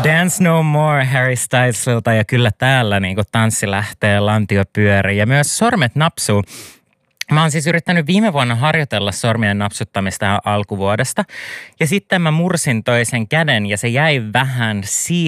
Dance No More Harry Stylesilta ja kyllä täällä niin kuin tanssi lähtee, lantio pyörii ja myös sormet napsuu. Mä oon siis yrittänyt viime vuonna harjoitella sormien napsuttamista alkuvuodesta ja sitten mä mursin toisen käden ja se jäi vähän siihen